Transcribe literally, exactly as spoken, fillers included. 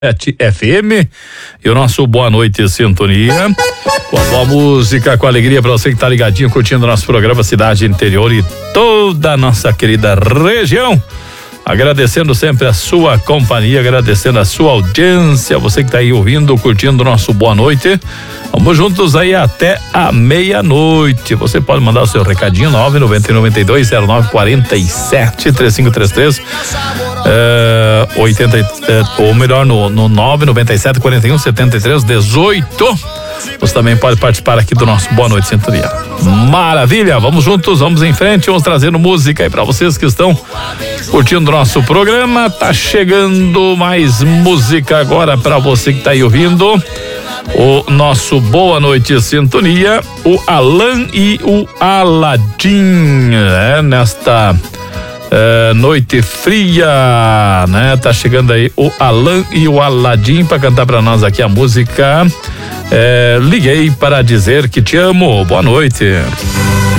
F M e o nosso boa noite sintonia. Boa, boa música com alegria para você que tá ligadinho curtindo nosso programa Cidade Interior e toda a nossa querida região. Agradecendo sempre a sua companhia, agradecendo a sua audiência, você que tá aí ouvindo, curtindo o nosso boa noite. Vamos juntos aí até a meia-noite. Você pode mandar o seu recadinho nove nove nove dois zero nove quatro sete três cinco três três é, oitenta é, ou melhor no, no nove nove sete quatro um sete três um oito. Você também pode participar aqui do nosso Boa Noite Sintonia. Maravilha, vamos juntos, vamos em frente, vamos trazendo música aí pra vocês que estão curtindo o nosso programa. Tá chegando mais música agora pra você que tá aí ouvindo o nosso Boa Noite Sintonia, o Alan e o Aladim, né? Nesta é, noite fria, né? Tá chegando aí o Alan e o Aladim pra cantar pra nós aqui a música é, Liguei para Dizer Que Te Amo. Boa noite.